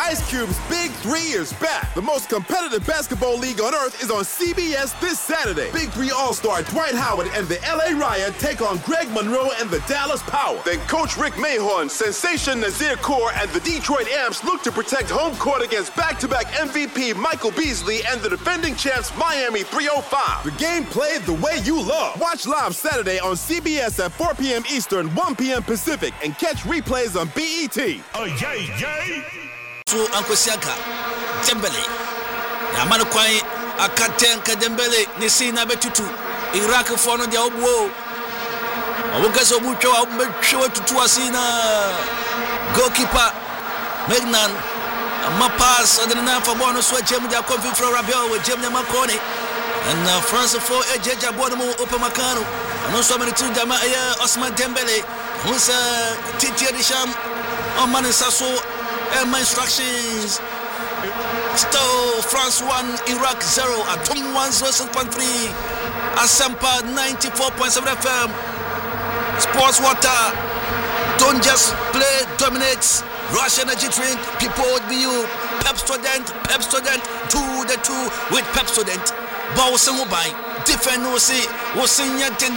Ice Cube's Big 3 is back. The most competitive basketball league on earth is on CBS this Saturday. Big 3 All-Star Dwight Howard and the LA Riot take on Greg Monroe and the Dallas Power. Then Coach Rick Mahorn, Sensation Nazir Kaur, and the Detroit Amps look to protect home court against back-to-back MVP Michael Beasley and the defending champs Miami 305. The game played the way you love. Watch live Saturday on CBS at 4 p.m. Eastern, 1 p.m. Pacific, and catch replays on BET. Oh, yay, yay! So, Uncle Siaka, Dembele, Yamano Kwai, Akatenka Dembele, Nisina Betutu, Iraq for the Obo, Obukaso Mucho, Show to Tuasina, goalkeeper, Megnan, Mapas, and then for bonus, where Jim Jacobi from Rabel with Jim Maconi, and France for Eja Bonomo, Open Macano, and also many two Jama Osman Dembele, who's Titi Disham, on Manisaso. My instructions. Still France 1, Iraq 0. Atom 107.3. Asampa 94.7 FM. Sports Water. Don't just play, dominate. Rush energy drink. People would be you. Pepsodent. 2 with Pepsodent. Bow Samubai. Defend no see. Wosinya tin.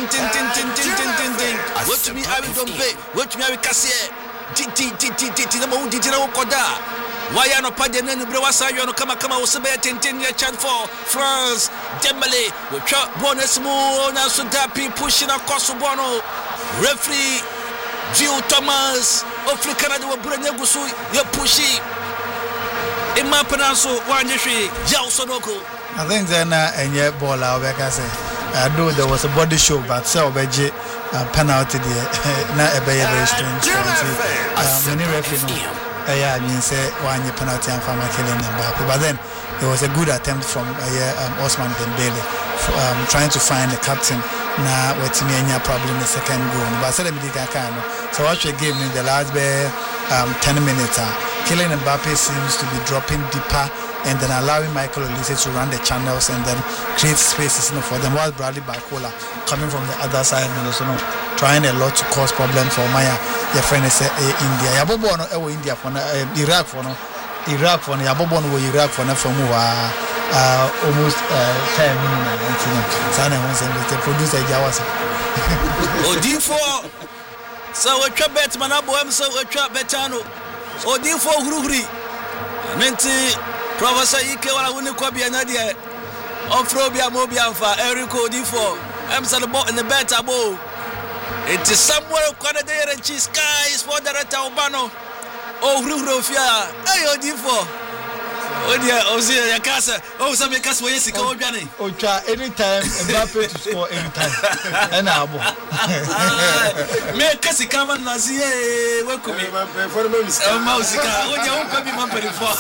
What to me I will don't pay. What to me I will cassier. Titi na maundi jina ukoda waya no pade nenu brewasa yo no kama usebe tintin ya chan for France Dembele we try bonus mo na so dapi pushing across bono referee Gio Thomas Africa na de brenya gusu ya pushi imma penanso wanjehwe ya usonoko. I think then enye ball I say though there was a body show but so obeje penalty there na very strange many referee I mean say one penalty and farmer killing Mbappe, but then there was a good attempt from Osman Dembele trying to find the captain na wetimi anya problem the second goal but say me so what we gave in the last 10 minutes Kylian Mbappe seems to be dropping deeper and then allowing Michael Olise to run the channels and then create spaces for them, while Bradley Barcola coming from the other side and also trying a lot to cause problems for Maya. Your friend is India. Yabobo no India for Iraq for Yabobo no Iraq for almost 10 minutes. Sana wants to produce a Jawasa. Odifo. So we trap Batman abo so we trap Betano. Odifo Hururi. Menti Professor Ike wala wuni kwa bianadia Ofrobia Mobianfa Erico Difo Emsa the ball in the bet abo. It is somewhere kwa de renchi sky is for director Obano. Oh Rufia ayo Difo. Odia Ozia Yakasa oh some Yakasa we sika obiane. Ocha anytime Mbappe to score anytime. Ena abo. Me kasi kama nazie welcome for the Mausika odia won't be man for.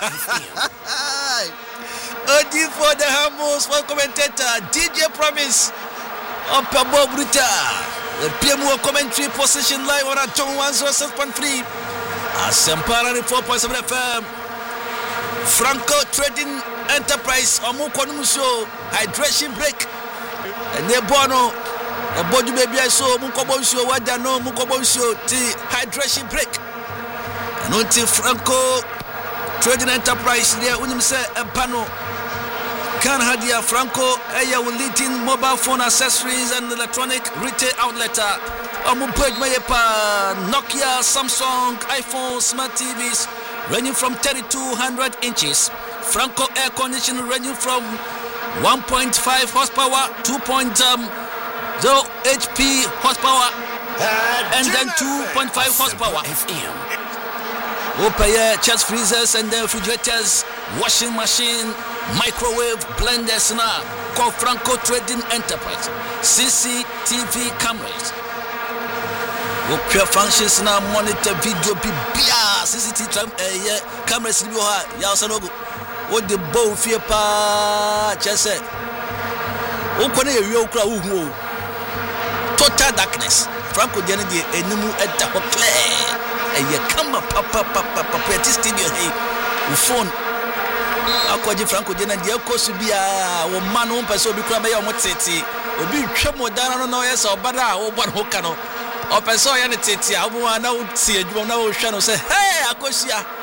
Odi for the Hamos for commentator DJ Promise on Pabo Bruta. The PMO commentary position live on Atom 107.3 Asempara 4.7 FM. Franco Trading Enterprise Omukonumusho hydration break. And the bono the body baby I saw Mukobonsho Wadano Mukobonsho the hydration break. And until Franco Trading Enterprise there unimse empano can hadia Franco eya will lead in mobile phone accessories and electronic retail outlet. Omupej mayepa Nokia, Samsung, iPhone, smart TVs ranging from 3200 inches. Franco air conditioning ranging from 1.5 horsepower, 2.0 HP horsepower, and then 2.5 horsepower. Open chest freezers and then refrigerators, washing machine, microwave, blenders now. Call Franco Trading Enterprise. CCTV cameras. Open functions now, monitor video, CCTV cameras. Yasanogo. What the bow fear pa just said. Total darkness. Franco Janadi, a new at the hotel. And you come up, papa, this studio, hey, phone. Akwaji Franco Janadi, of course, to be a man who person become a moteti, or be trouble down no yes or bada or one hokano. Or person, and it's I will now see a now channel say, hey, Akosia.